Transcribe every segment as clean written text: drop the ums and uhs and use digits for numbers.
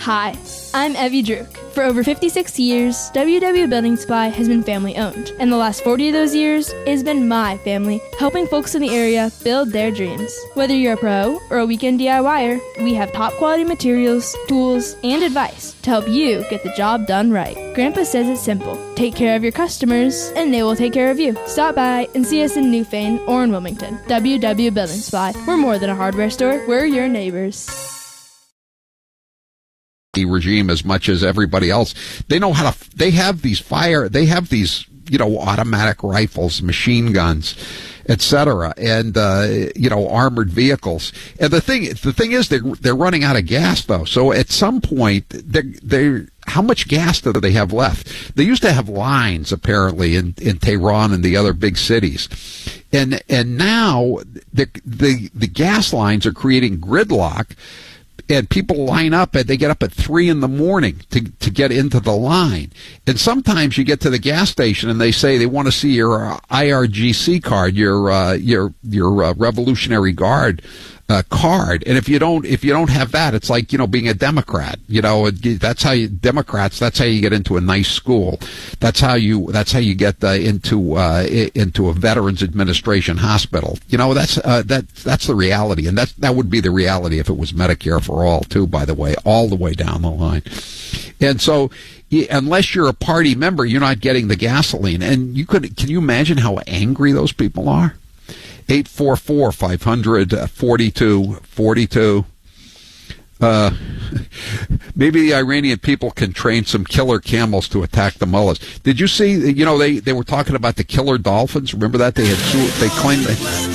Hi, I'm Evie Druk. For over 56 years, WW Building Supply has been family-owned, and the last 40 of those years, it has been my family helping folks in the area build their dreams. Whether you're a pro or a weekend DIYer, we have top-quality materials, tools, and advice to help you get the job done right. Grandpa says it's simple. Take care of your customers, and they will take care of you. Stop by and see us in Newfane or in Wilmington. WW Building Supply. We're more than a hardware store. We're your neighbors. The regime as much as everybody else. They know how to, they have these automatic rifles, machine guns, etc., and armored vehicles. And the thing is they're running out of gas though. So at some point they how much gas do they have left? They used to have lines apparently in Tehran and the other big cities. And now the gas lines are creating gridlock. And people line up, and they get up at 3 a.m. to get into the line. And sometimes you get to the gas station, and they say they want to see your IRGC card, your Revolutionary Guard card. And if you don't have that, it's like being a Democrat. That's how Democrats. That's how you get into a nice school. That's how you get into a Veterans Administration hospital. That's the reality, and that would be the reality if it was Medicare for all too. By the way, all the way down the line. And so, unless you're a party member, you're not getting the gasoline. And can you imagine how angry those people are? 844-500-4242. Maybe the Iranian people can train some killer camels to attack the mullahs. Did you see? They were talking about the killer dolphins. Remember that they claimed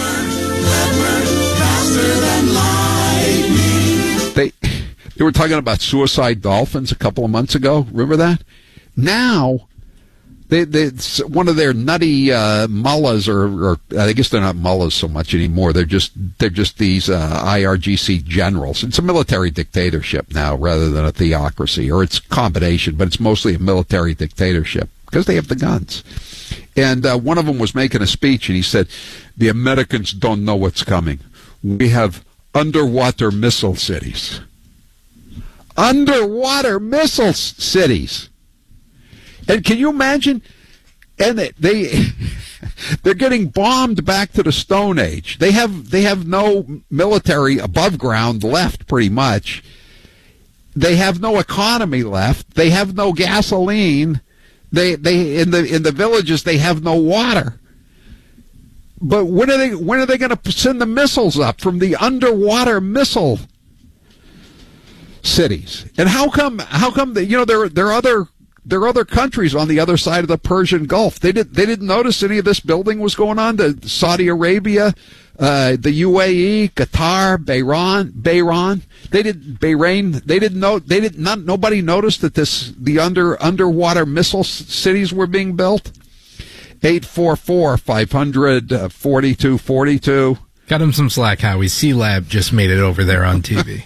they were talking about suicide dolphins a couple of months ago. Remember that? Now. One of their nutty mullahs, or I guess they're not mullahs so much anymore. They're just these IRGC generals. It's a military dictatorship now rather than a theocracy, or it's a combination, but it's mostly a military dictatorship because they have the guns. And one of them was making a speech, and he said, "The Americans don't know what's coming. We have underwater missile cities. Underwater missile cities." And can you imagine? And they're getting bombed back to the Stone Age. They have no military above ground left, pretty much. They have no economy left. They have no gasoline. They in the villages they have no water. But when are they going to send the missiles up from the underwater missile cities? And how come there are other countries on the other side of the Persian Gulf. They didn't notice any of this building was going on. Saudi Arabia, the UAE, Qatar, Bahrain. Nobody noticed that the underwater missile cities were being built. 844-500-4242. Got him some slack, Howie. C-Lab just made it over there on TV.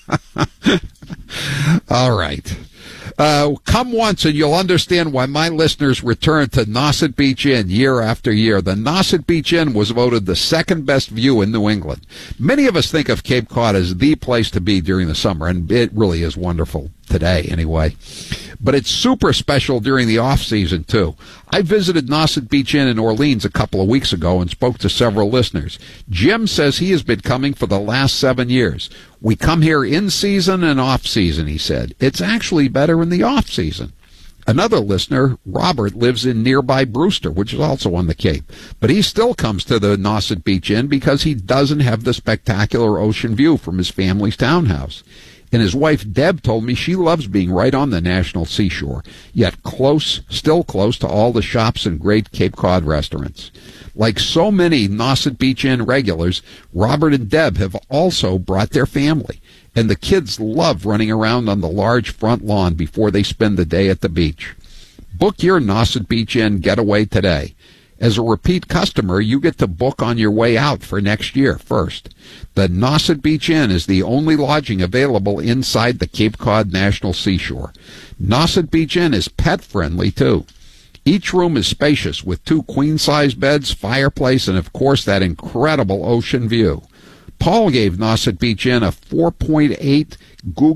All right. Come once and you'll understand why my listeners return to Nauset Beach Inn year after year. The Nauset Beach Inn was voted the second best view in New England. Many of us think of Cape Cod as the place to be during the summer, and it really is wonderful today anyway. But it's super special during the off-season, too. I visited Nauset Beach Inn in Orleans a couple of weeks ago and spoke to several listeners. Jim says he has been coming for the last 7 years. We come here in season and off season, he said. It's actually better in the off season. Another listener, Robert, lives in nearby Brewster, which is also on the Cape. But he still comes to the Nauset Beach Inn because he doesn't have the spectacular ocean view from his family's townhouse. And his wife, Deb, told me she loves being right on the national seashore, yet still close to all the shops and great Cape Cod restaurants. Like so many Nauset Beach Inn regulars, Robert and Deb have also brought their family, and the kids love running around on the large front lawn before they spend the day at the beach. Book your Nauset Beach Inn getaway today. As a repeat customer, you get to book on your way out for next year first. The Nauset Beach Inn is the only lodging available inside the Cape Cod National Seashore. Nauset Beach Inn is pet-friendly, too. Each room is spacious with 2 queen-size beds, fireplace, and, of course, that incredible ocean view. Paul gave Nauset Beach Inn a 4.8 Google